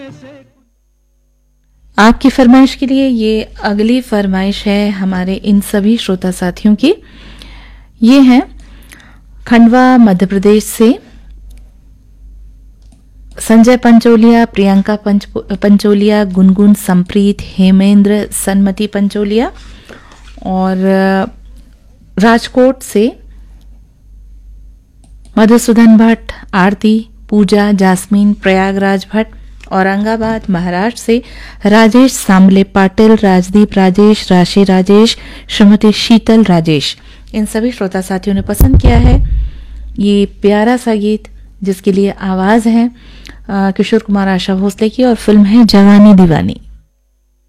आपकी फरमाइश के लिए ये अगली फरमाइश है हमारे इन सभी श्रोता साथियों की। ये हैं खंडवा मध्य प्रदेश से संजय पंचोलिया, प्रियंका पंचोलिया, गुनगुन, संप्रीत, हेमेंद्र, सन्मति पंचोलिया, और राजकोट से मधुसूदन भट्ट, आरती, पूजा, जास्मीन, प्रयागराज भट्ट, औरंगाबाद महाराष्ट्र से राजेश सांबले पाटिल, राजदीप राजेश, राशि राजेश, श्रीमती शीतल राजेश, इन सभी श्रोता साथियों ने पसंद किया है ये प्यारा सा गीत, जिसके लिए आवाज है किशोर कुमार, आशा भोसले की, और फिल्म है जवानी दीवानी।